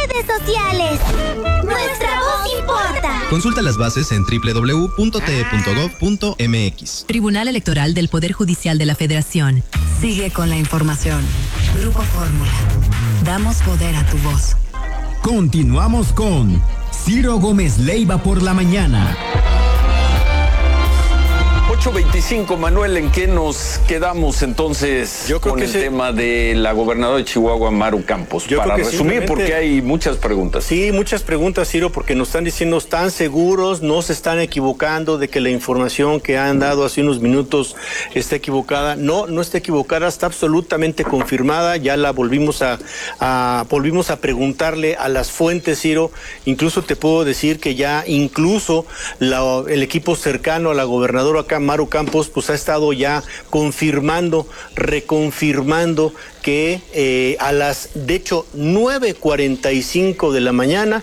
redes sociales. Nuestra voz importa. Consulta las bases en www.te.gov.mx. Tribunal Electoral del Poder Judicial de la Federación. Sigue con la información. Grupo Fórmula. Damos poder a tu voz. Continuamos con Ciro Gómez Leiva por la mañana. 8:25, Manuel, ¿en qué nos quedamos entonces con el tema de la gobernadora de Chihuahua, Maru Campos? Para resumir, porque hay muchas preguntas. Sí, muchas preguntas, Ciro, porque nos están diciendo, están seguros, no se están equivocando de que la información que han dado hace unos minutos está equivocada. No, no está equivocada, está absolutamente confirmada. Ya la volvimos a preguntarle a las fuentes, Ciro. Incluso te puedo decir que ya incluso el equipo cercano a la gobernadora acá, Maru Campos, pues ha estado ya confirmando, reconfirmando que a las, de hecho, 9:45 de la mañana,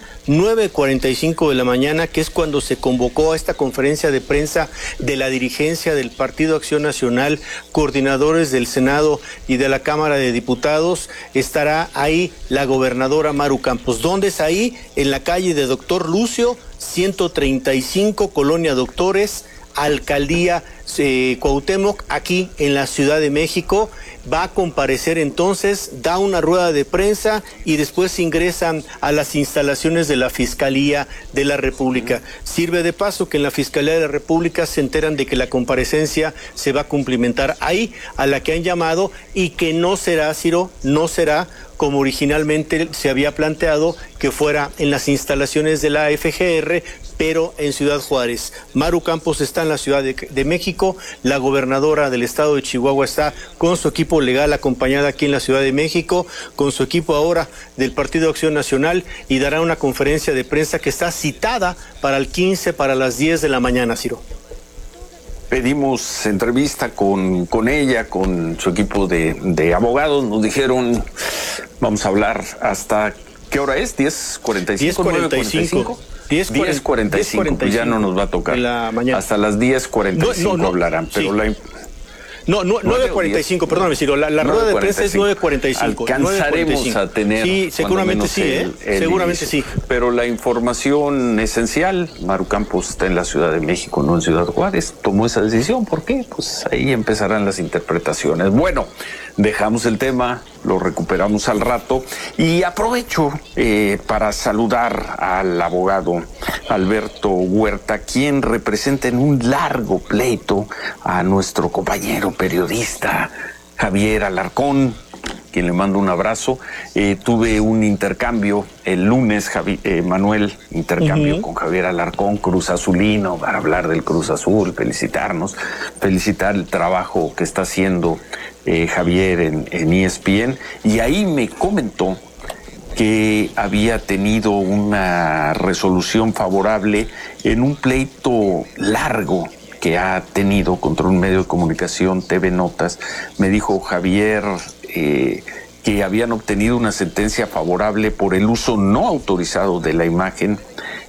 que es cuando se convocó a esta conferencia de prensa de la dirigencia del Partido Acción Nacional, coordinadores del Senado y de la Cámara de Diputados, estará ahí la gobernadora Maru Campos. ¿Dónde es ahí? En la calle de Doctor Lucio, 135, Colonia Doctores, Alcaldía Cuauhtémoc, aquí en la Ciudad de México. Va a comparecer entonces, da una rueda de prensa y después ingresan a las instalaciones de la Fiscalía de la República. Sirve de paso que en la Fiscalía de la República se enteran de que la comparecencia se va a cumplimentar ahí, a la que han llamado, y que no será, Ciro, no será como originalmente se había planteado, que fuera en las instalaciones de la FGR, pero en Ciudad Juárez. Maru Campos está en la Ciudad de México, la gobernadora del estado de Chihuahua está con su equipo legal acompañada aquí en la Ciudad de México, con su equipo ahora del Partido Acción Nacional, y dará una conferencia de prensa que está citada para el 15, para las 10 de la mañana, Ciro. Pedimos entrevista con ella, con su equipo de abogados. Nos dijeron, vamos a hablar hasta, ¿qué hora es? ¿10:45? 10:45. 10:45, pues ya no nos va a tocar. Hasta las 10:45 no, hablarán, pero sí. 9:45, perdóname, Ciro, la rueda de prensa es 9:45. Alcanzaremos a tener. Sí, seguramente sí, seguramente sí. Pero la información esencial, Maru Campos está en la Ciudad de México, no en Ciudad Juárez. Tomó esa decisión, ¿por qué? Pues ahí empezarán las interpretaciones. Bueno, dejamos el tema, lo recuperamos al rato, y aprovecho para saludar al abogado Alberto Huerta, quien representa en un largo pleito a nuestro compañero periodista Javier Alarcón, quien le mando un abrazo. Tuve un intercambio el lunes, Manuel, con Javier Alarcón, Cruz Azulino, para hablar del Cruz Azul, felicitar el trabajo que está haciendo Javier en ESPN, y ahí me comentó que había tenido una resolución favorable en un pleito largo que ha tenido contra un medio de comunicación, TV Notas. Me dijo Javier que habían obtenido una sentencia favorable por el uso no autorizado de la imagen,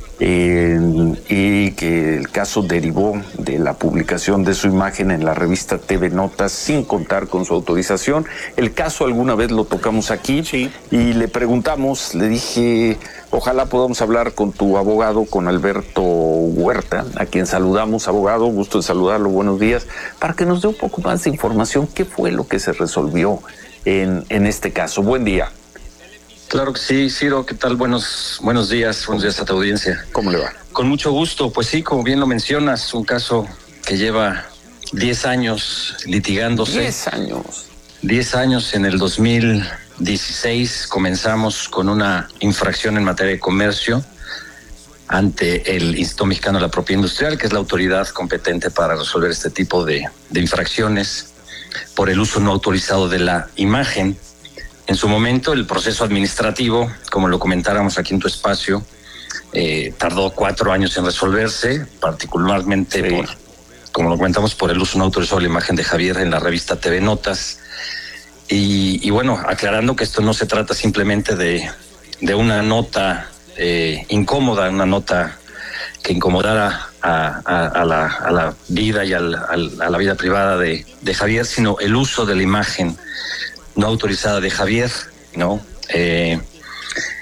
y que el caso derivó de la publicación de su imagen en la revista TV Notas sin contar con su autorización. El caso alguna vez lo tocamos aquí, sí, y le preguntamos, le dije, ojalá podamos hablar con tu abogado, con Alberto Huerta, a quien saludamos. Abogado, gusto en saludarlo, buenos días, para que nos dé un poco más de información, qué fue lo que se resolvió en este caso. Buen día. Claro que sí, Ciro, ¿qué tal? Buenos días a tu audiencia. ¿Cómo le va? Con mucho gusto, pues sí, como bien lo mencionas, un caso que lleva 10 años litigándose. 10 años. 10 años. En el 2016 comenzamos con una infracción en materia de comercio ante el Instituto Mexicano de la Propiedad Industrial, que es la autoridad competente para resolver este tipo de infracciones por el uso no autorizado de la imagen. En su momento, el proceso administrativo, como lo comentáramos aquí en tu espacio, tardó 4 años en resolverse, particularmente como lo comentamos, por el uso no autorizado de la imagen de Javier en la revista TV Notas. Y bueno, aclarando que esto no se trata simplemente de una nota incómoda, una nota que incomodara a la vida y a la vida privada de Javier, sino el uso de la imagen no autorizada de Javier, ¿no?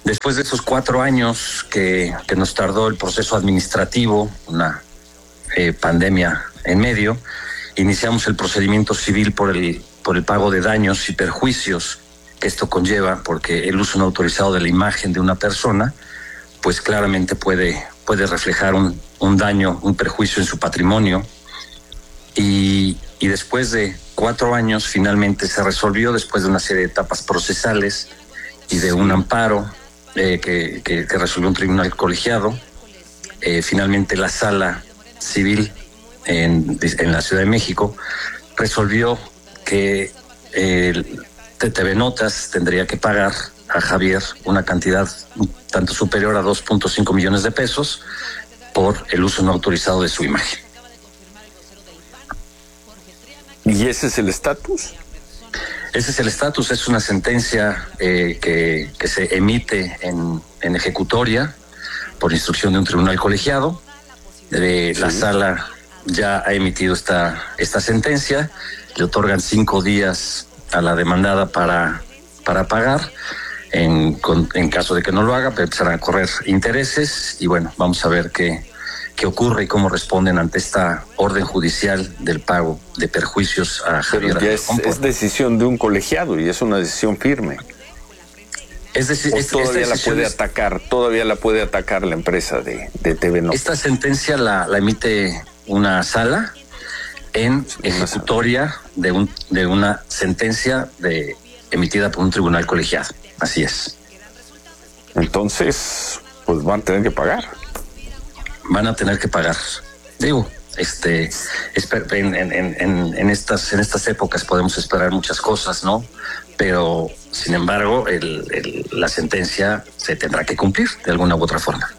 Después de esos 4 años que nos tardó el proceso administrativo, una pandemia en medio, iniciamos el procedimiento civil por el pago de daños y perjuicios que esto conlleva, porque el uso no autorizado de la imagen de una persona, pues claramente puede reflejar un daño, un perjuicio en su patrimonio. Y después de 4 años finalmente se resolvió, después de una serie de etapas procesales y de un amparo que resolvió un tribunal colegiado. Finalmente la sala civil en la Ciudad de México resolvió que TV Notas tendría que pagar a Javier una cantidad un tanto superior a 2.5 millones de pesos por el uso no autorizado de su imagen. ¿Y ese es el estatus? Ese es el estatus, es una sentencia que se emite en ejecutoria por instrucción de un tribunal colegiado. La sala ya ha emitido esta sentencia, le otorgan 5 días a la demandada para pagar. En caso de que no lo haga, empezarán a correr intereses y bueno, vamos a ver qué ocurre y cómo responden ante esta orden judicial del pago de perjuicios a Javier. Pero ya es decisión de un colegiado y es una decisión firme. Todavía la puede atacar la empresa de TV Notas. Esta sentencia la emite una sala en ejecutoria de una sentencia emitida por un tribunal colegiado. Así es. Entonces, pues van a tener que pagar. Van a tener que pagar. Digo, en estas épocas podemos esperar muchas cosas, ¿no? Pero, sin embargo, la sentencia se tendrá que cumplir de alguna u otra forma.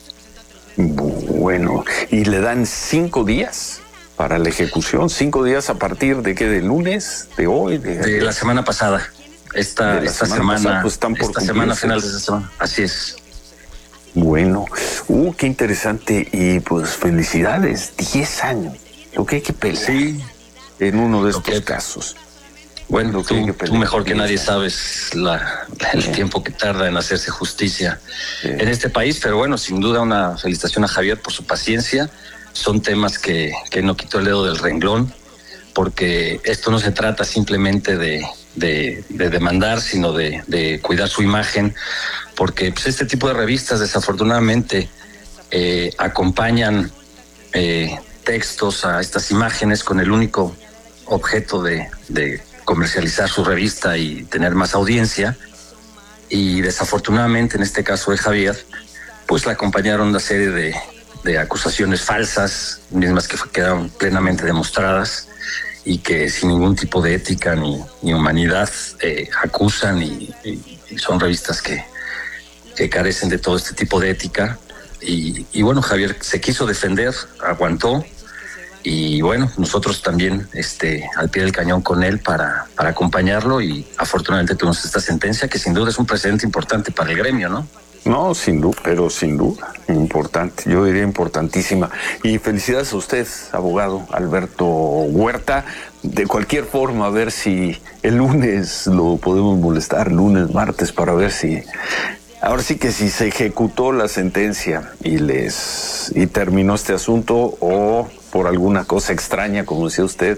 Bueno, y le dan 5 días para la ejecución. 5 días a partir de qué, de lunes, de hoy, de la semana pasada. Esta semana, pues están por esta semana, final de esta semana. Así es. Bueno, qué interesante y pues felicidades, 10 años, lo que hay que pelear en uno de estos casos. Bueno, tú mejor que nadie sabes el tiempo que tarda en hacerse justicia en este país, pero bueno, sin duda una felicitación a Javier por su paciencia. Son temas que no quitó el dedo del renglón, porque esto no se trata simplemente de demandar, sino de cuidar su imagen, porque pues, este tipo de revistas desafortunadamente acompañan textos a estas imágenes con el único objeto de comercializar su revista y tener más audiencia, y desafortunadamente en este caso de Javier pues la acompañaron una serie de acusaciones falsas, mismas que quedaron plenamente demostradas y que sin ningún tipo de ética ni humanidad acusan, y son revistas que carecen de todo este tipo de ética. Y bueno, Javier se quiso defender, aguantó, y bueno, nosotros también al pie del cañón con él para acompañarlo, y afortunadamente tuvimos esta sentencia que sin duda es un precedente importante para el gremio, ¿no? No, sin duda, importante, yo diría importantísima. Y felicidades a usted, abogado Alberto Huerta. De cualquier forma, a ver si el lunes lo podemos molestar, lunes, martes, para ver si... Ahora sí que si se ejecutó la sentencia y terminó este asunto, o por alguna cosa extraña, como decía usted,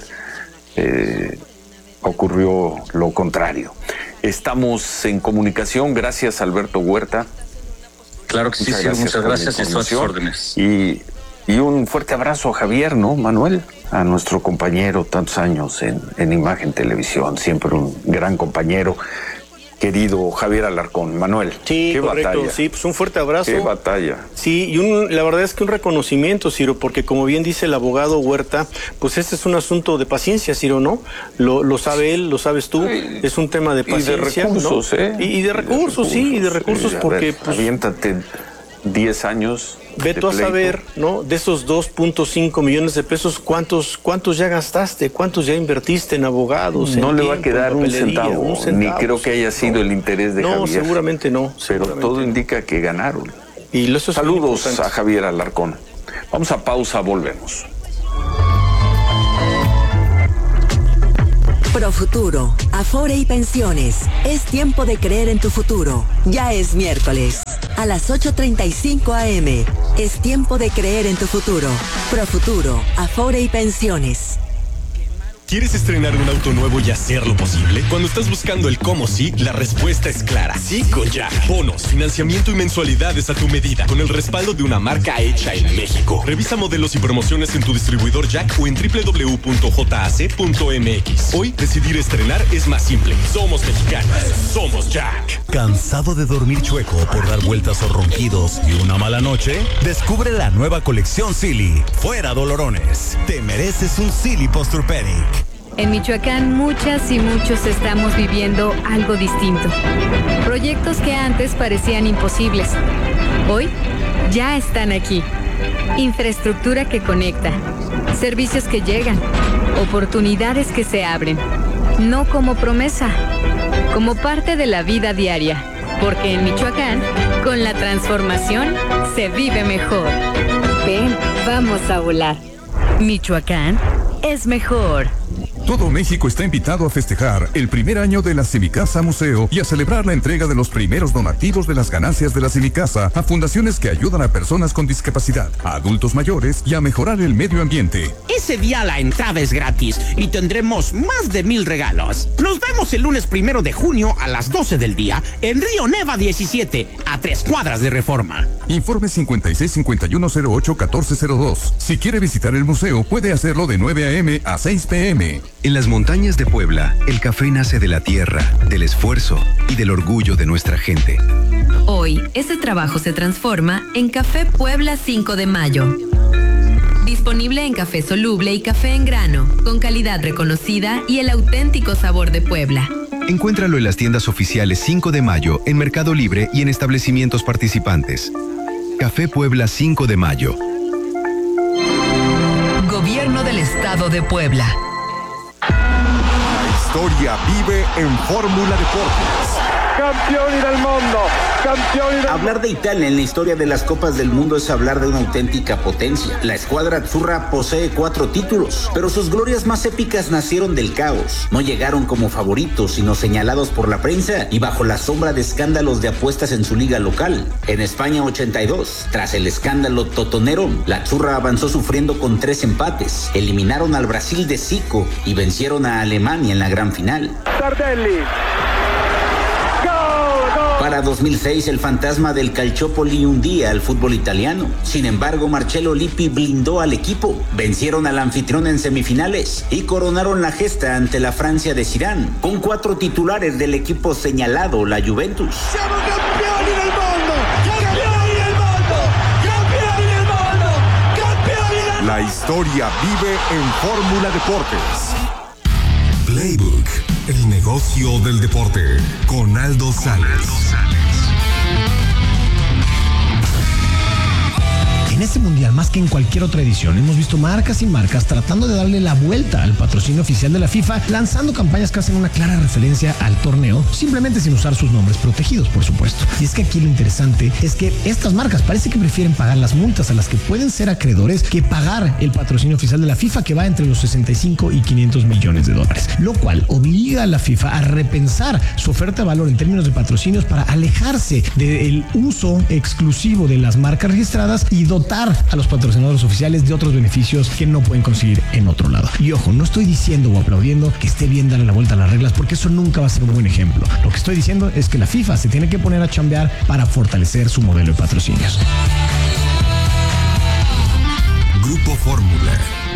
ocurrió lo contrario. Estamos en comunicación. Gracias, Alberto Huerta. Claro que sí, muchas gracias y a sus órdenes. Y un fuerte abrazo a Javier, ¿no, Manuel? A nuestro compañero, tantos años en Imagen Televisión, siempre un gran compañero, querido Javier Alarcón. Manuel, sí, qué correcto, batalla. Sí, pues un fuerte abrazo. Qué batalla. Sí, y la verdad es que un reconocimiento, Ciro, porque como bien dice el abogado Huerta, pues este es un asunto de paciencia, Ciro, ¿no? Lo sabe él, lo sabes tú, es un tema de paciencia. Y de recursos, ¿no? Y de recursos, sí, y de recursos, porque... Ver, pues, aviéntate 10 años. Ve tú a saber, ¿no? De esos 2.5 millones de pesos, ¿cuántos ya gastaste? ¿Cuántos ya invertiste en abogados? No le va a quedar un centavo, ni creo que haya sido el interés de Javier. No, seguramente no. Pero todo indica que ganaron. Y eso es saludos a Javier Alarcón. Vamos a pausa, volvemos. Profuturo, Afore y Pensiones. Es tiempo de creer en tu futuro. Ya es miércoles. A las 8:35 a.m. Es tiempo de creer en tu futuro. Profuturo, Afore y Pensiones. ¿Quieres estrenar un auto nuevo y hacerlo posible? Cuando estás buscando el cómo sí, la respuesta es clara. Sí con Jack. Bonos, financiamiento y mensualidades a tu medida, con el respaldo de una marca hecha en México. Revisa modelos y promociones en tu distribuidor Jack o en www.jac.mx. Hoy, decidir estrenar es más simple. Somos mexicanos. Somos Jack. ¿Cansado de dormir chueco por dar vueltas o ronquidos y una mala noche? Descubre la nueva colección Silly. Fuera dolorones. Te mereces un Silly Posturpedic. En Michoacán, muchas y muchos estamos viviendo algo distinto. Proyectos que antes parecían imposibles, hoy ya están aquí. Infraestructura que conecta, servicios que llegan, oportunidades que se abren. No como promesa, como parte de la vida diaria. Porque en Michoacán, con la transformación, se vive mejor. Ven, vamos a volar. Michoacán es mejor. Todo México está invitado a festejar el primer año de la Semicasa Museo y a celebrar la entrega de los primeros donativos de las ganancias de la Semicasa a fundaciones que ayudan a personas con discapacidad, a adultos mayores y a mejorar el medio ambiente. Ese día la entrada es gratis y tendremos más de 1,000 regalos. Nos vemos el lunes 1 de junio a las 12 del día en Río Neva 17, a 3 cuadras de Reforma. Informe 5651081402. Si quiere visitar el museo, puede hacerlo de 9 a.m. a 6 p.m. En las montañas de Puebla, el café nace de la tierra, del esfuerzo y del orgullo de nuestra gente. Hoy, ese trabajo se transforma en Café Puebla 5 de Mayo. Disponible en café soluble y café en grano, con calidad reconocida y el auténtico sabor de Puebla. Encuéntralo en las tiendas oficiales 5 de Mayo, en Mercado Libre y en establecimientos participantes. Café Puebla 5 de Mayo. Gobierno del Estado de Puebla. La historia vive en Fórmula Deportes. Campioni del mundo, campioni del... Hablar de Italia en la historia de las Copas del Mundo es hablar de una auténtica potencia. La escuadra azzurra posee 4 títulos, pero sus glorias más épicas nacieron del caos. No llegaron como favoritos, sino señalados por la prensa y bajo la sombra de escándalos de apuestas en su liga local. En España 82, tras el escándalo totonero, la azzurra avanzó sufriendo con 3 empates. Eliminaron al Brasil de Zico y vencieron a Alemania en la gran final. Tardelli. Para 2006, el fantasma del Calciopoli hundía al fútbol italiano. Sin embargo, Marcello Lippi blindó al equipo. Vencieron al anfitrión en semifinales y coronaron la gesta ante la Francia de Zidane, con 4 titulares del equipo señalado, la Juventus. ¡Siamo campioni del mundo! ¡Campioni del mundo! ¡Campioni del mundo! ¡Campioni del mundo! La historia vive en Fórmula Deportes. Playbook, el negocio del deporte, con Aldo Sales. En este mundial, más que en cualquier otra edición, hemos visto marcas y marcas tratando de darle la vuelta al patrocinio oficial de la FIFA, lanzando campañas que hacen una clara referencia al torneo, simplemente sin usar sus nombres protegidos, por supuesto. Y es que aquí lo interesante es que estas marcas parece que prefieren pagar las multas a las que pueden ser acreedores que pagar el patrocinio oficial de la FIFA, que va entre los 65 y 500 millones de dólares, lo cual obliga a la FIFA a repensar su oferta de valor en términos de patrocinios para alejarse del uso exclusivo de las marcas registradas y dotar a los patrocinadores oficiales de otros beneficios que no pueden conseguir en otro lado. Y ojo, no estoy diciendo o aplaudiendo que esté bien darle la vuelta a las reglas, porque eso nunca va a ser un buen ejemplo. Lo que estoy diciendo es que la FIFA se tiene que poner a chambear para fortalecer su modelo de patrocinios. Grupo Fórmula.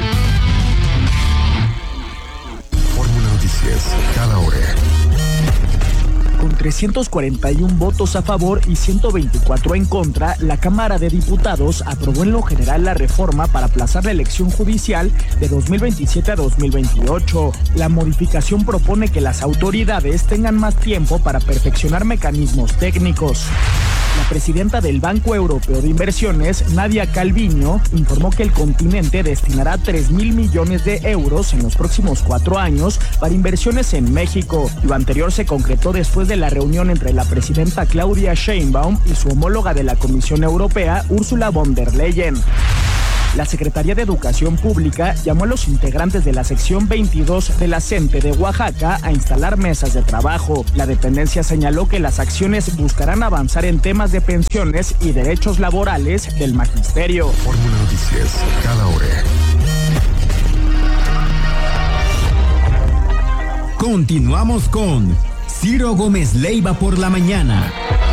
Fórmula Noticias, cada hora. Con 341 votos a favor y 124 en contra, la Cámara de Diputados aprobó en lo general la reforma para aplazar la elección judicial de 2027 a 2028. La modificación propone que las autoridades tengan más tiempo para perfeccionar mecanismos técnicos. La presidenta del Banco Europeo de Inversiones, Nadia Calviño, informó que el continente destinará 3,000 millones de euros en los próximos 4 años para inversiones en México. Lo anterior se concretó después de la reunión entre la presidenta Claudia Sheinbaum y su homóloga de la Comisión Europea, Ursula von der Leyen. La Secretaría de Educación Pública llamó a los integrantes de la sección 22 de la CENTE de Oaxaca a instalar mesas de trabajo. La dependencia señaló que las acciones buscarán avanzar en temas de pensiones y derechos laborales del magisterio. Fórmula Noticias, cada hora. Continuamos con Ciro Gómez Leiva por la mañana.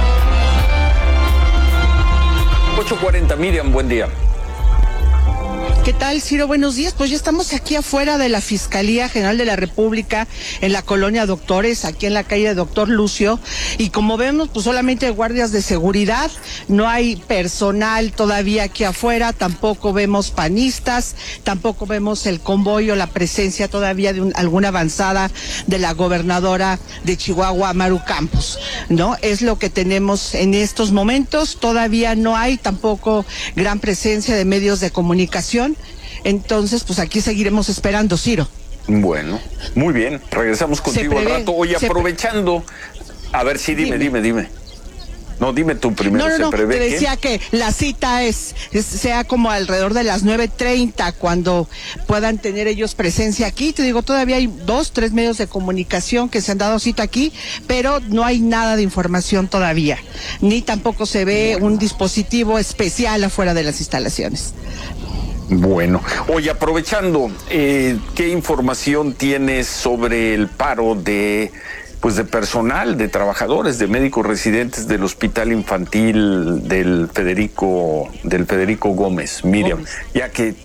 8:40, Miriam, buen día. ¿Qué tal, Ciro? Buenos días. Pues ya estamos aquí afuera de la Fiscalía General de la República, en la colonia Doctores, aquí en la calle Doctor Lucio. Y como vemos, pues solamente guardias de seguridad, no hay personal todavía aquí afuera, tampoco vemos panistas, tampoco vemos el convoy o la presencia todavía de alguna avanzada de la gobernadora de Chihuahua, Maru Campos, ¿no? Es lo que tenemos en estos momentos. Todavía no hay tampoco gran presencia de medios de comunicación. Entonces, pues aquí seguiremos esperando, Ciro. Bueno, muy bien. Regresamos contigo al rato. Oye, aprovechando, a ver, sí, dime. No, dime tú primero. No, te decía que la cita sea como alrededor de las 9:30 cuando puedan tener ellos presencia aquí. Te digo, todavía hay 2-3 medios de comunicación que se han dado cita aquí, pero no hay nada de información todavía, ni tampoco se ve un dispositivo especial afuera de las instalaciones. Bueno, oye, aprovechando, ¿qué información tienes sobre el paro de personal, de trabajadores, de médicos residentes del Hospital Infantil del Federico Gómez, Miriam? Ya que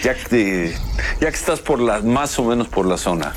estás más o menos por la zona.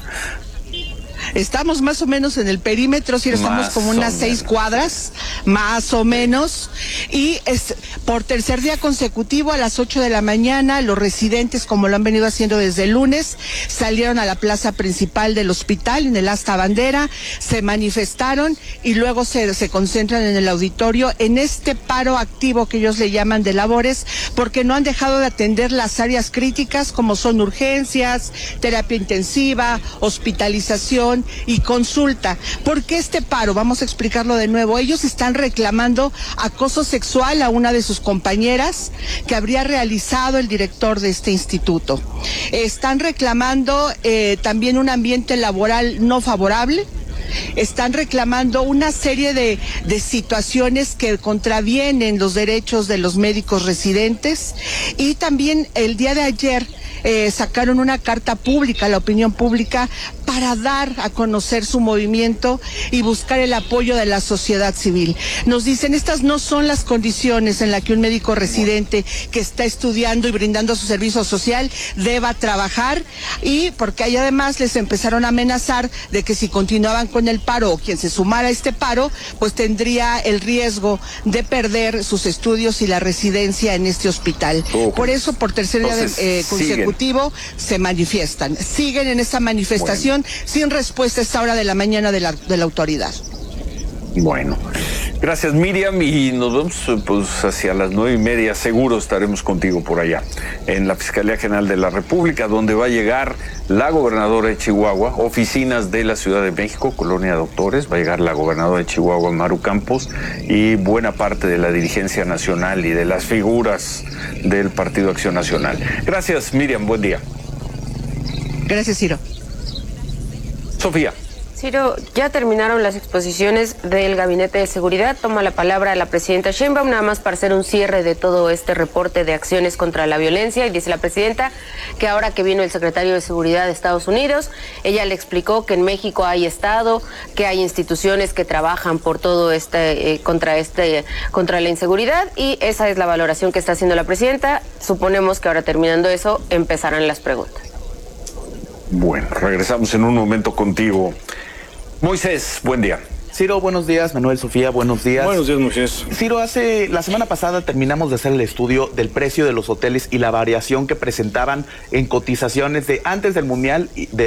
Estamos más o menos en el perímetro, si estamos como unas 6 cuadras, más o menos, y es por tercer día consecutivo a las 8 de la mañana, los residentes, como lo han venido haciendo desde el lunes, salieron a la plaza principal del hospital, en el Asta Bandera, se manifestaron y luego se concentran en el auditorio en este paro activo que ellos le llaman de labores, porque no han dejado de atender las áreas críticas como son urgencias, terapia intensiva, hospitalización y consulta. ¿Por qué este paro? Vamos a explicarlo de nuevo. Ellos están reclamando acoso sexual a una de sus compañeras que habría realizado el director de este instituto. Están reclamando también un ambiente laboral no favorable. Están reclamando una serie de situaciones que contravienen los derechos de los médicos residentes, y también el día de ayer sacaron una carta pública a la opinión pública para dar a conocer su movimiento y buscar el apoyo de la sociedad civil. Nos dicen, estas no son las condiciones en las que un médico residente que está estudiando y brindando su servicio social deba trabajar, y porque ahí además les empezaron a amenazar de que si continuaban con el paro o quien se sumara a este paro, pues tendría el riesgo de perder sus estudios y la residencia en este hospital. Por eso, por tercer día consecutivo, se manifiestan. Siguen en esa manifestación sin respuesta a esta hora de la mañana de la autoridad. Bueno, gracias, Miriam, y nos vemos pues hacia las 9:30. Seguro estaremos contigo por allá, en la Fiscalía General de la República, donde va a llegar la gobernadora de Chihuahua, oficinas de la Ciudad de México, Colonia Doctores, va a llegar la gobernadora de Chihuahua, Maru Campos, y buena parte de la dirigencia nacional y de las figuras del Partido Acción Nacional. Gracias, Miriam, buen día. Gracias, Ciro. Sofía. Ciro, ya terminaron las exposiciones del Gabinete de Seguridad. Toma la palabra la presidenta Sheinbaum, nada más para hacer un cierre de todo este reporte de acciones contra la violencia. Y dice la presidenta que ahora que vino el secretario de Seguridad de Estados Unidos, ella le explicó que en México hay Estado, que hay instituciones que trabajan por todo contra la inseguridad, y esa es la valoración que está haciendo la presidenta. Suponemos que ahora, terminando eso, empezarán las preguntas. Bueno, regresamos en un momento contigo. Moisés, buen día. Ciro, buenos días. Manuel, Sofía, buenos días. Buenos días, Moisés. Ciro, la semana pasada terminamos de hacer el estudio del precio de los hoteles y la variación que presentaban en cotizaciones de antes del Mundial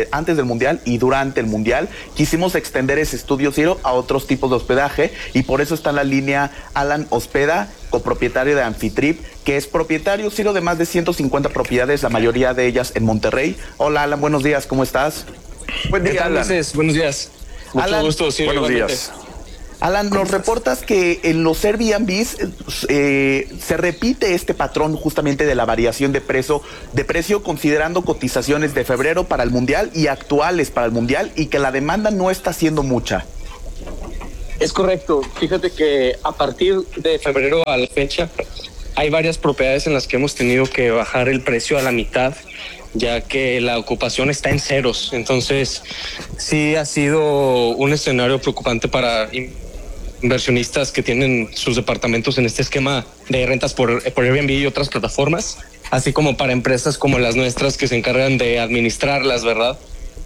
y durante el Mundial. Quisimos extender ese estudio, Ciro, a otros tipos de hospedaje, y por eso está en la línea Alan Ospeda, copropietario de Anfitrip, que es propietario, Ciro, de más de 150 propiedades, la mayoría de ellas en Monterrey. Hola, Alan, buenos días, ¿cómo estás? Buen día, ¿Qué tal, Alan? Moisés? Buenos días. Mucho gusto, Ciro. Buenos días. Alan, nos reportas que en los Airbnbs se repite este patrón justamente de la variación de precio considerando cotizaciones de febrero para el Mundial y actuales para el Mundial, y que la demanda no está siendo mucha. Es correcto. Fíjate que a partir de febrero a la fecha hay varias propiedades en las que hemos tenido que bajar el precio a la mitad, ya que la ocupación está en ceros. Entonces, sí ha sido un escenario preocupante para inversionistas que tienen sus departamentos en este esquema de rentas por Airbnb y otras plataformas, así como para empresas como las nuestras que se encargan de administrarlas, ¿verdad?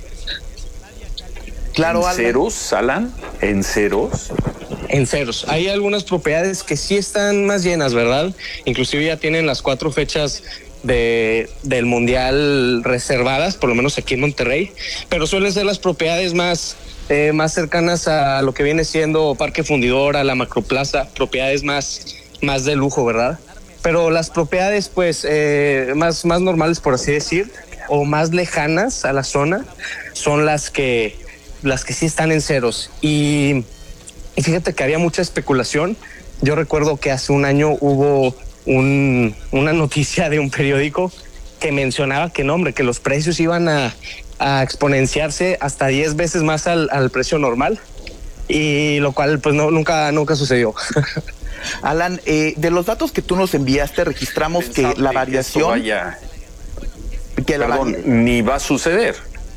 Claro, ¿En ceros, Alan? ¿En ceros? En ceros. Hay algunas propiedades que sí están más llenas, ¿verdad? Inclusive ya tienen las 4 fechas del Mundial reservadas, por lo menos aquí en Monterrey, pero suelen ser las propiedades más cercanas a lo que viene siendo Parque Fundidora, la Macroplaza, propiedades más de lujo, ¿verdad? Pero las propiedades pues más normales, por así decir, o más lejanas a la zona, son las que sí están en ceros. Y fíjate que había mucha especulación. Yo recuerdo que hace un año hubo una noticia de un periódico que mencionaba que que los precios iban a exponenciarse hasta 10 veces más al precio normal, y lo cual pues nunca sucedió. Alan, de los datos que tú nos enviaste, registramos que la variación... ni va a suceder.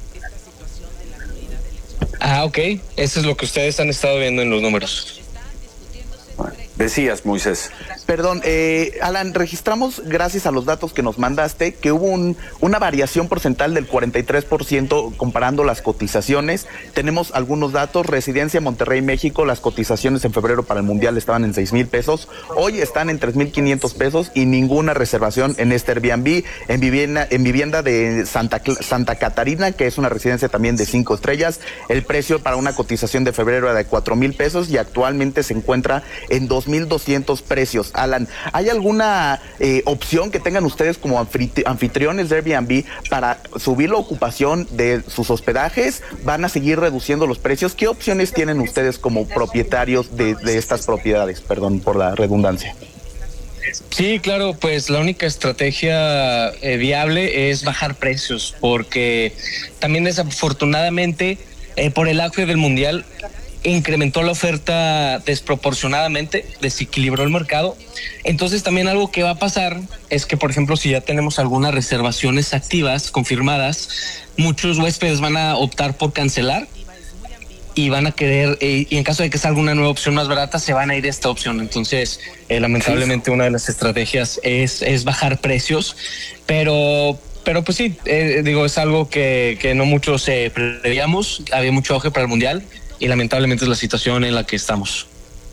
Ok. Eso es lo que ustedes han estado viendo en los números. Decías, Moisés. Perdón, Alan, registramos, gracias a los datos que nos mandaste, que hubo una variación porcentual del 43% comparando las cotizaciones. Tenemos algunos datos. Residencia Monterrey, México, las cotizaciones en febrero para el Mundial estaban en 6,000 pesos. Hoy están en 3,500 pesos y ninguna reservación en este Airbnb. En vivienda de Santa Catarina, que es una residencia también de 5 estrellas, el precio para una cotización de febrero era de 4,000 pesos y actualmente se encuentra en 2,200 precios. Alan, ¿hay alguna opción que tengan ustedes como anfitriones de Airbnb para subir la ocupación de sus hospedajes? ¿Van a seguir reduciendo los precios? ¿Qué opciones tienen ustedes como propietarios de estas propiedades? Perdón por la redundancia. Sí, claro, pues la única estrategia viable es bajar precios, porque también desafortunadamente por el auge del Mundial incrementó la oferta desproporcionadamente, desequilibró el mercado. Entonces también algo que va a pasar es que, por ejemplo, si ya tenemos algunas reservaciones activas, confirmadas, muchos huéspedes van a optar por cancelar y van a querer, y en caso de que salga una nueva opción más barata, se van a ir a esta opción. Entonces, lamentablemente una de las estrategias es bajar precios, pero pues sí, es algo que no muchos preveíamos. Había mucho auge para el Mundial y lamentablemente es la situación en la que estamos.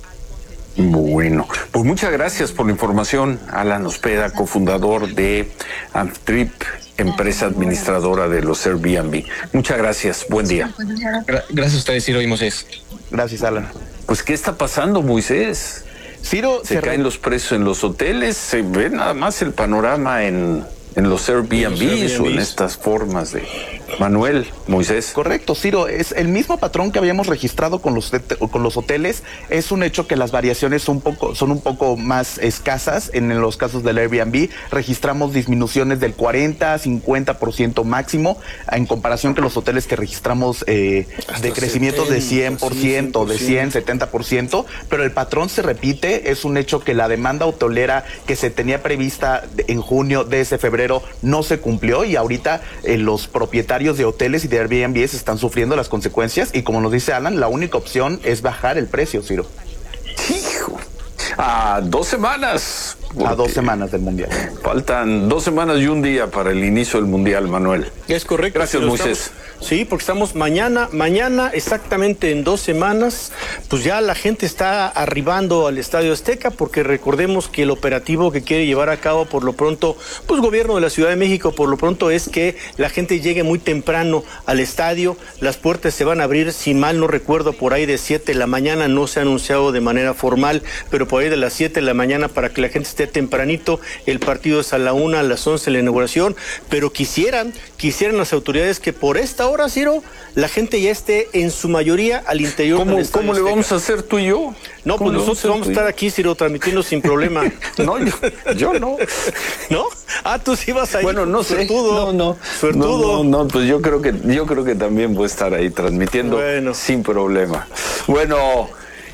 Bueno, pues muchas gracias por la información, Alan Ospeda, cofundador de Amtrip, empresa administradora de los Airbnb. Muchas gracias, buen día. Gracias a ustedes, Ciro y Moisés. Gracias, Alan. Pues, ¿qué está pasando, Moisés? Ciro, se caen los precios en los hoteles, se ve nada más el panorama en los Airbnbs o en estas formas de Manuel, Moisés. Correcto, Ciro, es el mismo patrón que habíamos registrado con los hoteles. Es un hecho que las variaciones son un poco más escasas en los casos del Airbnb. Registramos disminuciones del 40-50% máximo en comparación que los hoteles que registramos de crecimientos de 100%, de 100-70%, pero el patrón se repite. Es un hecho que la demanda hotelera que se tenía prevista en junio de ese febrero no se cumplió, y ahorita los propietarios de hoteles y de Airbnb están sufriendo las consecuencias, y como nos dice Alan, la única opción es bajar el precio, Ciro. Hijo, a 2 semanas. A 2 semanas del Mundial. Faltan 2 semanas y un día para el inicio del Mundial, Manuel. Es correcto. Gracias, Moisés. Sí, porque estamos mañana exactamente en 2 semanas, pues ya la gente está arribando al Estadio Azteca, porque recordemos que el operativo que quiere llevar a cabo por lo pronto, pues gobierno de la Ciudad de México, por lo pronto es que la gente llegue muy temprano al estadio. Las puertas se van a abrir, si mal no recuerdo, por ahí de 7 de la mañana, no se ha anunciado de manera formal, pero por ahí de las 7 de la mañana, para que la gente esté esté tempranito, el partido es a la 1, a las 11 la inauguración, pero quisieran las autoridades que por esta hora, Ciro, la gente ya esté en su mayoría al interior del Estadio ¿Cómo le vamos a hacer tú y yo? No, pues nosotros vamos a estar aquí, Ciro, transmitiendo sin problema. No, yo no. ¿No? Ah, tú sí vas a ir. Bueno, no sé. Suertudo. No, pues yo creo que también voy a estar ahí transmitiendo sin problema. Bueno,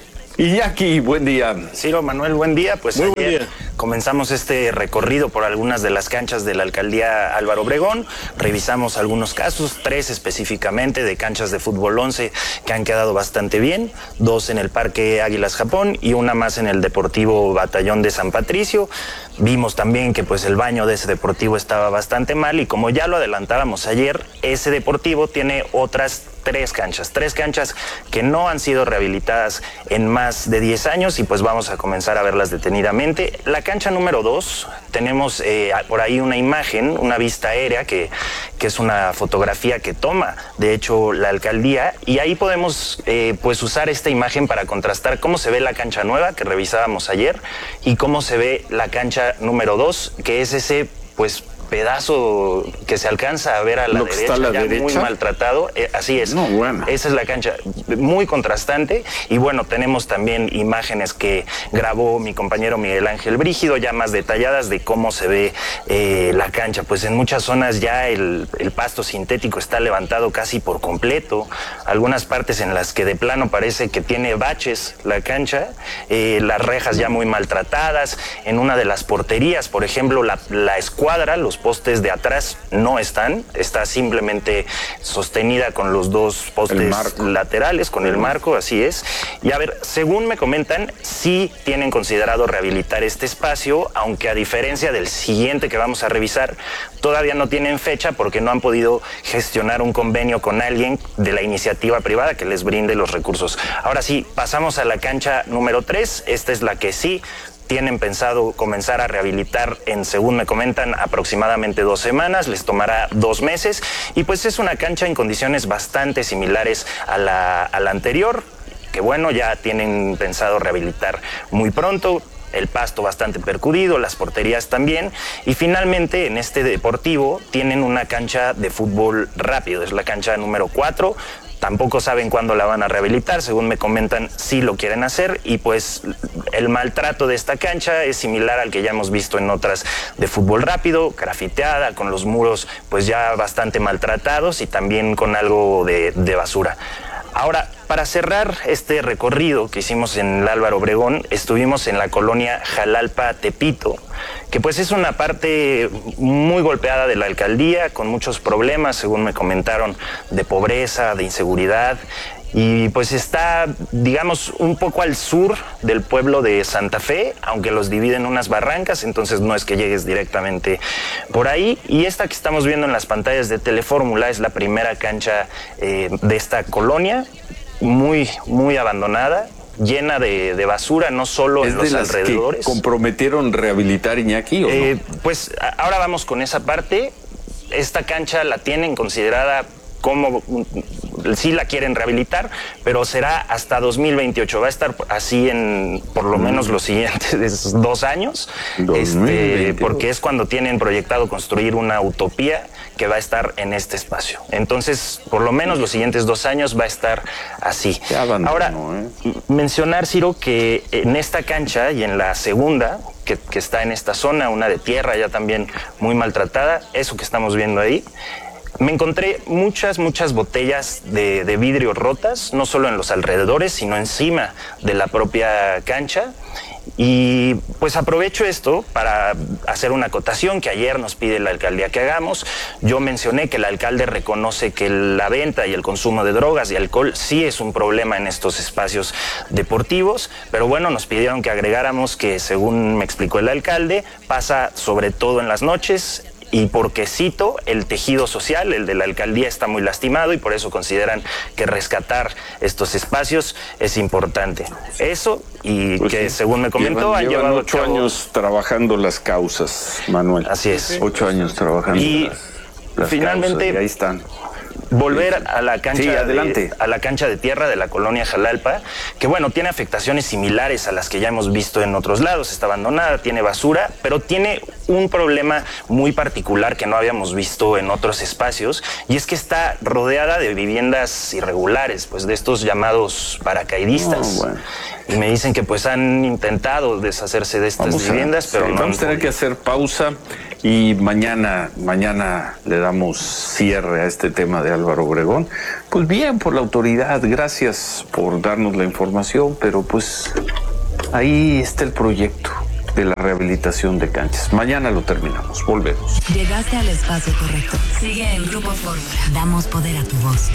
Iñaki, buen día. Ciro, Manuel, buen día. Pues muy ayer buen día. Comenzamos este recorrido por algunas de las canchas de la alcaldía Álvaro Obregón. Revisamos algunos casos, 3 específicamente de canchas de fútbol 11 que han quedado bastante bien, 2 en el Parque Águilas Japón y una más en el Deportivo Batallón de San Patricio. Vimos también que pues el baño de ese deportivo estaba bastante mal y como ya lo adelantábamos ayer, ese deportivo tiene otras 3 canchas que no han sido rehabilitadas en más de 10 años y pues vamos a comenzar a verlas detenidamente. La cancha número 2, tenemos por ahí una imagen, una vista aérea que es una fotografía que toma de hecho la alcaldía y ahí podemos pues usar esta imagen para contrastar cómo se ve la cancha nueva que revisábamos ayer y cómo se ve la cancha número 2, que es ese pues pedazo que se alcanza a ver a la derecha, muy maltratado, así es. No, bueno. Esa es la cancha, muy contrastante y bueno, tenemos también imágenes que grabó mi compañero Miguel Ángel Brígido, ya más detalladas de cómo se ve la cancha, pues en muchas zonas ya el pasto sintético está levantado casi por completo, algunas partes en las que de plano parece que tiene baches la cancha, las rejas ya muy maltratadas, en una de las porterías, por ejemplo, la escuadra, los postes de atrás no está simplemente sostenida con los 2 postes laterales, con el marco, así es. Y a ver, según me comentan, sí tienen considerado rehabilitar este espacio, aunque a diferencia del siguiente que vamos a revisar, todavía no tienen fecha porque no han podido gestionar un convenio con alguien de la iniciativa privada que les brinde los recursos. Ahora sí, pasamos a la cancha número 3, esta es la que sí tienen pensado comenzar a rehabilitar en, según me comentan, aproximadamente 2 semanas, les tomará 2 meses y pues es una cancha en condiciones bastante similares a la anterior, que bueno, ya tienen pensado rehabilitar muy pronto. El pasto bastante percudido, las porterías también y finalmente en este deportivo tienen una cancha de fútbol rápido, es la cancha número 4. Tampoco saben cuándo la van a rehabilitar, según me comentan, sí lo quieren hacer y pues el maltrato de esta cancha es similar al que ya hemos visto en otras de fútbol rápido, grafiteada, con los muros pues ya bastante maltratados y también con algo de basura. Ahora, para cerrar este recorrido que hicimos en el Álvaro Obregón, estuvimos en la colonia Jalalpa Tepito, que pues es una parte muy golpeada de la alcaldía, con muchos problemas, según me comentaron, de pobreza, de inseguridad, y pues está, digamos, un poco al sur del pueblo de Santa Fe, aunque los dividen unas barrancas, entonces no es que llegues directamente por ahí. Y esta que estamos viendo en las pantallas de Telefórmula es la primera cancha de esta colonia, muy, muy abandonada, llena de basura, no solo en los alrededores. ¿Que comprometieron rehabilitar, Iñaki, o no? Pues ahora vamos con esa parte. Esta cancha la tienen considerada como sí la quieren rehabilitar, pero será hasta 2028. Va a estar así en por lo menos los siguientes 2 años, porque es cuando tienen proyectado construir una utopía que va a estar en este espacio. Entonces, por lo menos los siguientes 2 años va a estar así. Ahora, mencionar, Ciro, que en esta cancha y en la segunda, que está en esta zona, una de tierra ya también muy maltratada, eso que estamos viendo ahí, me encontré muchas botellas de vidrio rotas, no solo en los alrededores, sino encima de la propia cancha. Y pues aprovecho esto para hacer una acotación que ayer nos pide la alcaldía que hagamos. Yo mencioné que el alcalde reconoce que la venta y el consumo de drogas y alcohol sí es un problema en estos espacios deportivos, pero bueno, nos pidieron que agregáramos que, según me explicó el alcalde, pasa sobre todo en las noches. Y porque, cito, el tejido social, el de la alcaldía, está muy lastimado y por eso consideran que rescatar estos espacios es importante. Eso, y pues que según me comentó, han llevado 8 años trabajando las causas, Manuel. Así es. 8 años trabajando y las finalmente, causas, y ahí están. volver a la cancha, adelante. a la cancha de tierra de la colonia Jalalpa, que bueno, tiene afectaciones similares a las que ya hemos visto en otros lados. Está abandonada, tiene basura, pero tiene un problema muy particular que no habíamos visto en otros espacios, y es que está rodeada de viviendas irregulares, pues de estos llamados paracaidistas. Bueno. Y me dicen que pues han intentado deshacerse de estas viviendas, pero no. Vamos a tener que hacer pausa y mañana le damos cierre a este tema de Álvaro Obregón. Pues bien, por la autoridad, gracias por darnos la información, pero pues ahí está el proyecto de la rehabilitación de canchas. Mañana lo terminamos, volvemos. Llegaste al espacio correcto. Sigue en Grupo Fórmula. Damos poder a tu voz.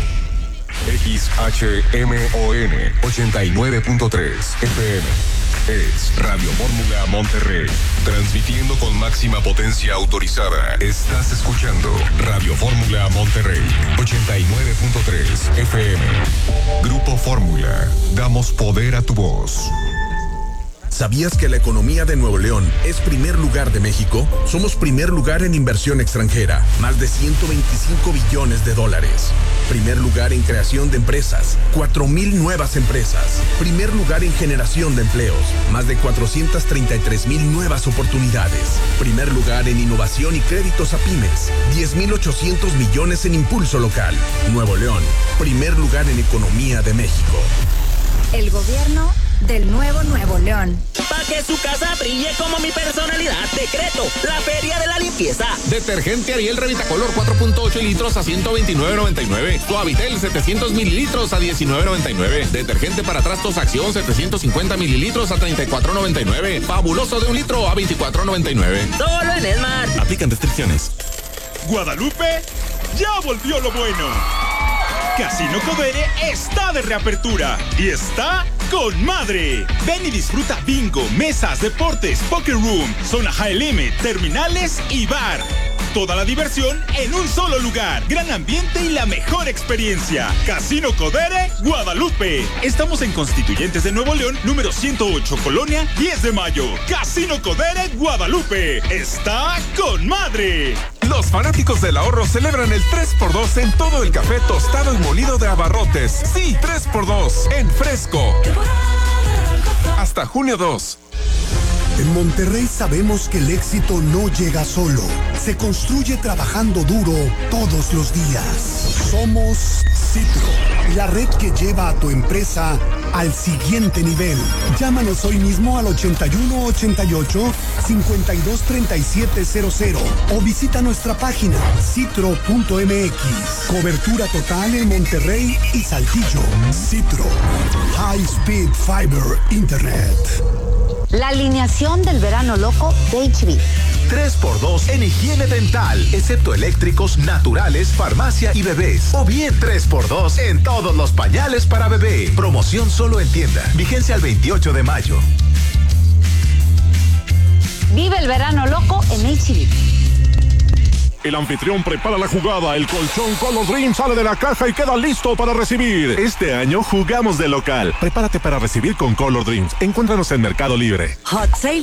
XHMON 89.3 FM. Es Radio Fórmula Monterrey. Transmitiendo con máxima potencia autorizada. Estás escuchando Radio Fórmula Monterrey 89.3 FM. Grupo Fórmula. Damos poder a tu voz. ¿Sabías que la economía de Nuevo León es primer lugar de México? Somos primer lugar en inversión extranjera, más de 125 billones de dólares. Primer lugar en creación de empresas, 4,000 nuevas empresas. Primer lugar en generación de empleos, más de 433,000 nuevas oportunidades. Primer lugar en innovación y créditos a pymes, 10,800 millones en impulso local. Nuevo León, primer lugar en economía de México. El gobierno del nuevo Nuevo León. Para que su casa brille como mi personalidad, decreto la Feria de la Limpieza. Detergente Ariel Revitacolor 4.8 litros a $129.99. Suavitel 700 mililitros a $19.99. Detergente para trastos Acción 750 mililitros a $34.99. Fabuloso de 1 litro a $24.99. Solo en Esmar. Aplican restricciones. Guadalupe, ya volvió lo bueno. Casino Codere está de reapertura y está con madre. Ven y disfruta bingo, mesas, deportes, poker room, zona high limit, terminales y bar. Toda la diversión en un solo lugar. Gran ambiente y la mejor experiencia. Casino Codere, Guadalupe. Estamos en Constituyentes de Nuevo León, número 108, Colonia 10 de Mayo. Casino Codere, Guadalupe. Está con madre. Los fanáticos del ahorro celebran el 3x2 en todo el café tostado y molido de Abarrotes. Sí, 3x2 en fresco. Hasta junio 2. En Monterrey sabemos que el éxito no llega solo. Se construye trabajando duro todos los días. Somos Citro, la red que lleva a tu empresa al siguiente nivel. Llámanos hoy mismo al 8188-523700 o visita nuestra página citro.mx. Cobertura total en Monterrey y Saltillo. Citro, High Speed Fiber Internet. La alineación del verano loco de HB. 3x2 en higiene dental, excepto eléctricos, naturales, farmacia y bebés. O bien 3x2 en todos los pañales para bebé. Promoción solo en tienda. Vigencia al 28 de mayo. Vive el verano loco en HB. El anfitrión prepara la jugada, el colchón Color Dream sale de la caja y queda listo para recibir. Este año jugamos de local. Prepárate para recibir con Color Dreams. Encuéntranos en Mercado Libre. Hot Sale